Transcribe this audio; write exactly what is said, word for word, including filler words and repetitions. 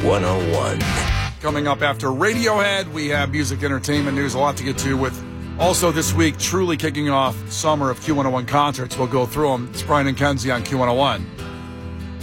one oh one. Coming up after Radiohead, we have music, entertainment news, a lot to get to with also this week truly kicking off summer of Q one oh one concerts. We'll go through them. It's Brian and Kenzie on Q one oh one.